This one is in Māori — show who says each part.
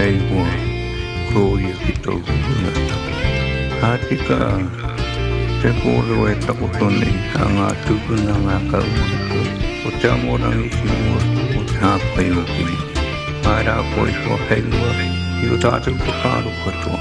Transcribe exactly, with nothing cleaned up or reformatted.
Speaker 1: Haiwa, Gloria Kitogu, Hatika, Tepolo e Takotoni, Hanga Tukuna Nakauko, Otamo Rangisimo, Otapayoki, Mara Koi for Haiwa, Yutatu Pokaru Katua.